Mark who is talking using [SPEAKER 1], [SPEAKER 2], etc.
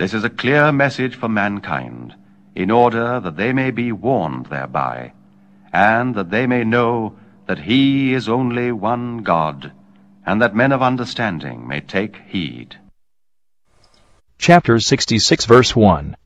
[SPEAKER 1] This is a clear message for mankind, in order that they may be warned thereby, and that they may know that He is only one God, and that men of understanding may take heed.
[SPEAKER 2] Chapter 66, verse 1.